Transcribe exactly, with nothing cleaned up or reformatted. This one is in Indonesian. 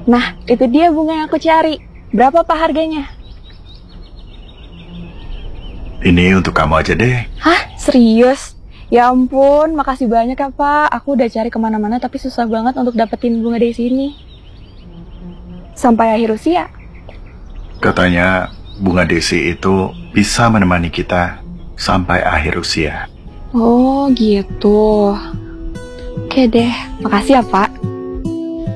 Nah, itu dia bunga yang aku cari. Berapa Pak harganya? Ini untuk kamu aja deh. Hah? Serius? Ya ampun, makasih banyak ya Pak. Aku udah cari kemana-mana tapi susah banget untuk dapetin bunga dari sini. Sampai akhir usia. Katanya bunga desi itu bisa menemani kita sampai akhir usia. Oh gitu. Oke deh, makasih ya Pak.